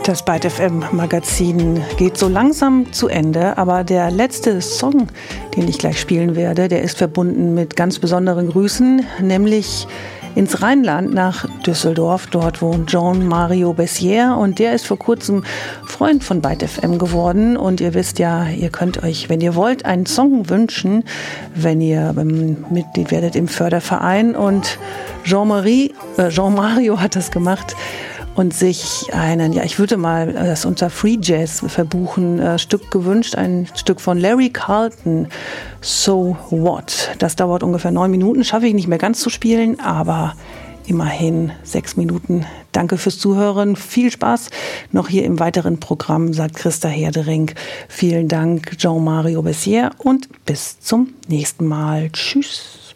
Das Byte FM Magazin geht so langsam zu Ende, aber der letzte Song, den ich gleich spielen werde, der ist verbunden mit ganz besonderen Grüßen, nämlich ins Rheinland nach Düsseldorf. Dort wohnt Jean-Mario Bessière und der ist vor kurzem Freund von Byte FM geworden. Und ihr wisst ja, ihr könnt euch, wenn ihr wollt, einen Song wünschen, wenn ihr Mitglied werdet im Förderverein. Und Jean-Mario hat das gemacht und sich ich würde mal das unter Free Jazz verbuchen, Stück gewünscht, ein Stück von Larry Carlton, So What. Das dauert ungefähr 9 Minuten, schaffe ich nicht mehr ganz zu spielen, aber immerhin 6 Minuten. Danke fürs Zuhören, viel Spaß noch hier im weiteren Programm, sagt Christa Herdering. Vielen Dank, Jean-Mario Bessière, und bis zum nächsten Mal. Tschüss.